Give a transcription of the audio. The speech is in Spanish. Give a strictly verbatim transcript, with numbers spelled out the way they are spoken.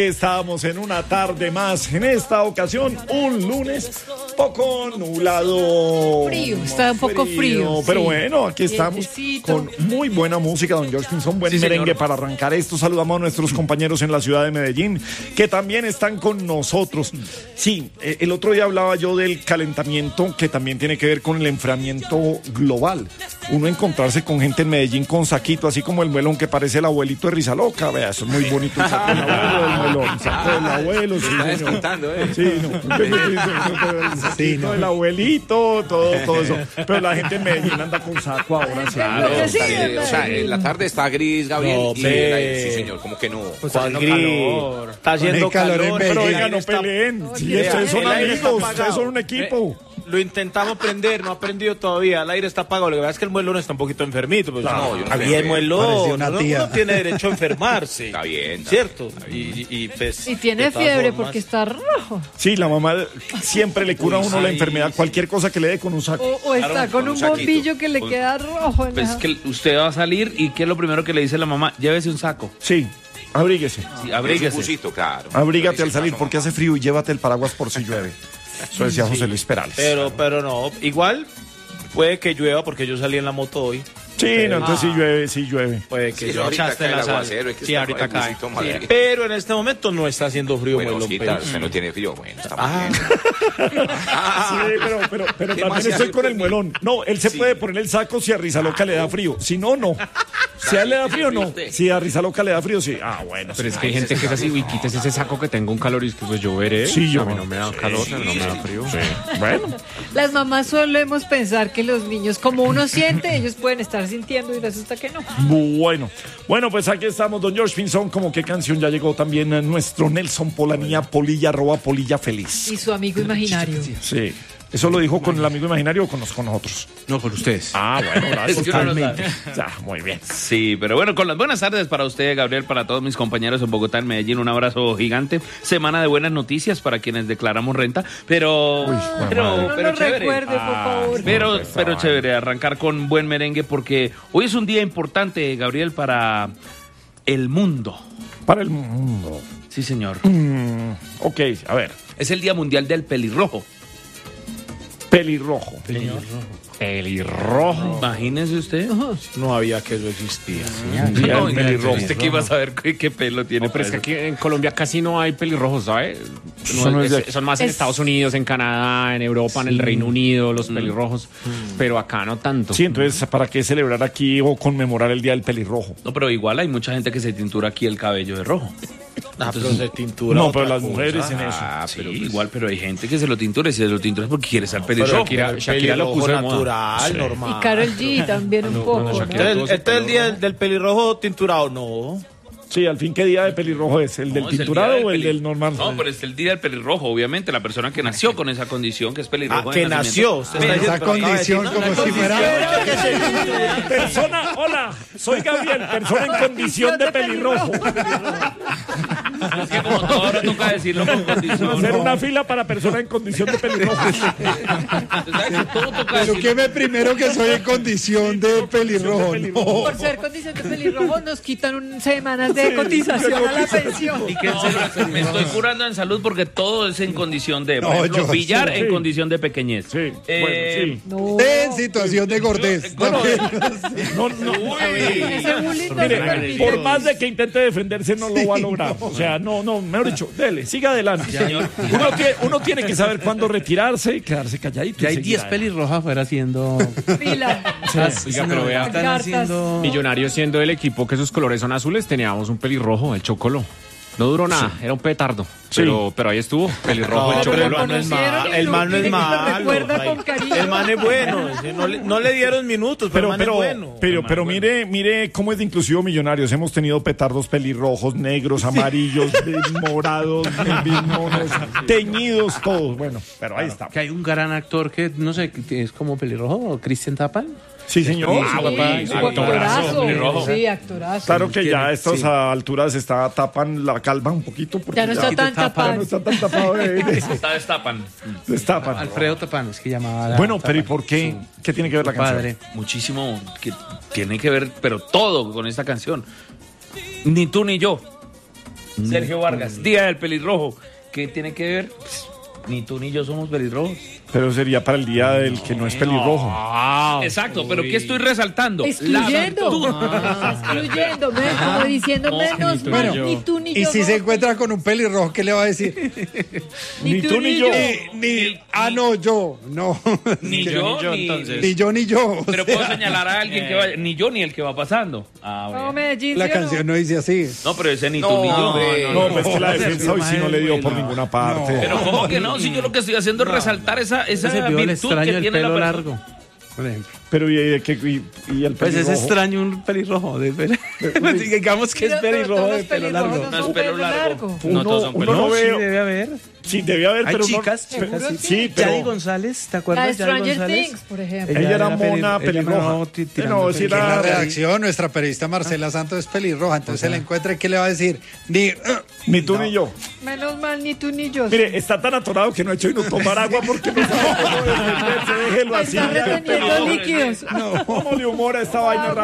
Estábamos en una tarde más, en esta ocasión un lunes poco nublado. Frío, está un poco frío. Pero sí. bueno, aquí estamos Vientecito. con muy buena música, don George Pinzón, buen Sí, merengue señor. para arrancar esto. Saludamos a nuestros compañeros en la ciudad de Medellín, que también están con nosotros. Sí, eh, el otro día hablaba yo del calentamiento, que también tiene que ver con el enfriamiento global. Uno encontrarse con gente en Medellín con saquito, así como el melón que parece el abuelito de Rizaloca. Vea, eso es muy bonito el saco del abuelo, el melón, el saco del abuelo. Sí, Está señor. descontando, ¿eh? Sí, no. El saquito del abuelito, todo, todo eso. Pero la gente en Medellín anda con saco ahora. Sí. Claro, Sí, está sí, bien. O sea, en la tarde está gris, Gabriel. No, y pe- el aire, sí, señor, como que no. Pues ¿Cuál haciendo gris? calor. Está haciendo Con el calor calor, en Pero Medellín. oiga, no está- peleen. Sí, Oye, ustedes son el aire está amigos, apagado. ustedes son un equipo. Lo intentamos prender, no ha prendido todavía. El aire está apagado. Lo que pasa es que el muelón está un poquito enfermito. Pues, No, yo no Está sé. bien, muelón. Parecía una Uno, tía. uno tiene derecho a enfermarse. Está bien, está ¿Cierto? bien, Y, y, pues, Y tiene de todas fiebre formas- porque está rojo. Sí, la mamá siempre le cura a uno la Ay, enfermedad, sí. cualquier cosa que le dé con un saco. O, o está Claro, con con un un saquito. bombillo que le Con- queda rojo. en Pues la- es que usted va a salir y ¿qué es lo primero que le dice la mamá? Llévese un saco. Sí, abríguese. Sí, Sí, abríguese. un busito, claro. Abrígate Dice al salir paso, porque mamá. hace frío y llévate el paraguas por si llueve. Eso decía José Luis Perales. Pero, pero no. Igual puede que llueva porque yo salí en la moto hoy. Sí, no, entonces sí llueve, sí llueve. Puede que Sí, yo ahorita echaste cae el la sal. aguacero, es que Sí, está ahorita con el cae. busito Sí. Madrid. Pero en este momento no está haciendo frío, Bueno, muelón, Osquita, pero- usted no tiene frío. Bueno, está muy Ah. bien. Sí, pero, pero, pero ¿Qué más también se estoy hace con el conmigo? muelón. No, él se Sí. puede poner el saco si a Rizaloca le da frío. Si no, no. Si a él le da frío, no. Si a Rizaloca le da frío, sí. Ah, bueno. Pero sí. es que hay gente que es así, uy, quítese ese saco que tengo un calor y es que pues yo veré. Sí, yo- A mí no me da calor, no me da frío. Bueno, Las mamás solemos pensar que los niños, como uno siente, ellos pueden estar sintiendo y resulta que no. bueno. Bueno, pues aquí estamos, don George Pinzón. Como qué canción ya llegó también a nuestro Nelson Polanía, Polilla, arroba Polilla Feliz. Y su amigo imaginario. Sí. ¿Eso lo dijo con el amigo imaginario o con, los- con nosotros? No, con ustedes. Ah, bueno, gracias. Es que uno no totalmente. Ya, muy bien. Sí, pero bueno, con las buenas tardes para usted, Gabriel, para todos mis compañeros en Bogotá, en Medellín, un abrazo gigante. Semana de buenas noticias para quienes declaramos renta, pero Uy, pero, madre. No pero lo chévere. recuerde, por favor. Pero, esa pero vaina. chévere, arrancar con buen merengue porque hoy es un día importante, Gabriel, para el mundo. Para el mundo. Sí, señor. Mm, ok, a ver. Es el Día Mundial del Pelirrojo. Pelirrojo. Pelirrojo. Imagínese usted. No había que eso existía. Día No, del pelirrojo. ¿Usted que iba a saber qué, qué pelo tiene? No, pero es que para aquí en Colombia casi no hay pelirrojos, ¿sabes? Eso no es de aquí. son más en Es- Estados Unidos, en Canadá, en Europa, en el Reino Unido, los pelirrojos. Pero acá no tanto. Sí, entonces, ¿para qué celebrar aquí o conmemorar el Día del Pelirrojo? No, pero igual hay mucha gente que se tintura aquí el cabello de rojo. Ah, pero se tintura. No, otra pero las cosa. mujeres en eso. Ah, Sí, pero pues- igual, pero hay gente que se lo tintura y si se lo tintura es porque quiere ser Pero pelirrojo. Shakira- el Shakira lo pelirrojo puso de moda. natural, Sí. normal. Y Karol G también un poco. ¿no? Shakira- Entonces, este es el día del, del pelirrojo tinturado. No. Sí, al fin, ¿qué día de pelirrojo es? ¿El del No, es el tinturado día o el peli- del normal? No, pero es el día del pelirrojo, obviamente, la persona que nació con esa condición que es pelirrojo. Ah, de que nacimiento. nació. Usted está Esa diciendo, pero acaba de condición decir, como ¿no? si fuera- Persona, hola, soy Gabriel, persona en condición de pelirrojo. Es que como todo ahora toca decirlo con condición. Hacer una fila para persona en condición de pelirrojo. ¿Sabes que todo toca Pero decirlo? queme primero que soy en condición de pelirrojo. No. Por ser condición de pelirrojo nos quitan un- semanas de cotización a la pensión. Y que en serio, me estoy curando en salud porque todo es en condición de, por No, ejemplo, yo- billar sí. en condición de pequeñez. Sí, Eh, bueno, No. En situación de gordez. Bueno, También. sí. No, no. Ese bullying no se Mire, permite. por más de que intente defenderse, no lo va a lograr. O sea, no, no, mejor dicho, dele, siga adelante. Uno tiene, uno tiene que saber cuándo retirarse y quedarse calladito. Ya hay y seguir diez adelante. pelirrojas afuera haciendo. Fila. Oiga, pero vea, Están Cartas. haciendo. Millonarios siendo el equipo que sus colores son azules, teníamos un pelirrojo, el Chocolo. No duró nada, era un petardo. Sí. Pero, pero ahí estuvo, pelirrojo, No, el pero Chocolo. el man no es conocieron malo. y El lo- man no y es lo malo. recuerda Ay, con cariño. El man es bueno. ese, No le, no le dieron minutos, pero, Pero, el man pero, es bueno. pero, pero mire, mire cómo es de inclusivo Millonarios. Hemos tenido petardos pelirrojos, negros, amarillos, de- morados, de- monos, teñidos, todos. Bueno, pero ahí está. Que hay un gran actor que, no sé, que es como pelirrojo, Cristian Tapan. Sí, señor. Sí, Ah, su bueno, papá, sí, sí, Actorazo. pelirrojo. Sí, actorazo. Claro que ya a estas Sí. alturas está tapan la calva un poquito porque Ya no está tan ya tapado. no está tan tapado de, de- Está destapan. destapan. Alfredo Tapan, es que llamaba. la- Bueno, pero ¿y Tapan, por qué? su- ¿Qué tiene que ver la su canción? padre. Muchísimo que tiene que ver, pero todo con esta canción. Ni tú ni yo. Sergio Vargas, Día del Pelirrojo. ¿Qué tiene que ver? Pues, ni tú ni yo somos pelirrojos. Pero sería para el día del que no es pelirrojo. Exacto, pero ¿qué estoy resaltando? Excluyendo. La- Excluyendo, me- como diciendo No, menos, ni tú ni más, yo. ni tú ni Y yo. si no. se encuentra con un pelirrojo, ¿qué le va a decir? Ni tú ni yo. Ni, ni- ah, no, yo, no. Ni Que- yo, ni yo, ni, entonces. Ni yo, ni yo. o Pero sea, puedo señalar a alguien que vaya, ni yo ni el que va pasando. Ah, No, bueno. Medellín, La ¿sí o no? canción no dice así. No, pero ese ni tú No, ni yo. hombre. No, pues que la no, defensa hoy sí no le dio por ninguna parte. Pero ¿cómo que no? Si yo lo que estoy haciendo es resaltar esa, esa Ese vio el virtud extraño que del tiene la pelo persona. largo, por ejemplo. Pero ¿y, y, y- y el Pues es pelirrojo? extraño un pelirrojo de pelo. Digamos que es Mira, pero pelirrojo todos de los pelo pelirrojos largo. no No es son pelo pelo largo. largo. No, Uno, todos son uno pelos. no No, sí veo. debe haber. Sí, debe haber, Hay pero no- chicas, pero- chicas, sí. sí, pero Yadi González, ¿te La acuerdas de de Yadi Stranger González? Things, por ejemplo. Ella era peli- mona, ella pelirroja. no, ti- tirando No, peli- sí En la era- redacción, nuestra periodista Marcela Santos es pelirroja, entonces se la encuentra y ¿qué le va a decir? Ni, uh, ni tú ni yo. Menos mal, ni tú ni yo. Mire, está tan atorado que no ha hecho y no tomar agua porque no sabe cómo defenderse. Déjelo así. Está ya, reteniendo pero- líquidos. ¿Cómo le humora esta vaina rara?